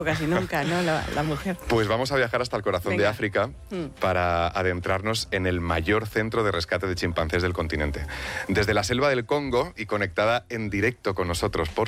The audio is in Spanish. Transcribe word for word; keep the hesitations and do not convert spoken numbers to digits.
Casi nunca, ¿no? La, la mujer. Pues vamos a viajar hasta el corazón Venga. de África Mm. para adentrarnos en el mayor centro de rescate de chimpancés del continente. Desde la selva del Congo y conectada en directo con nosotros por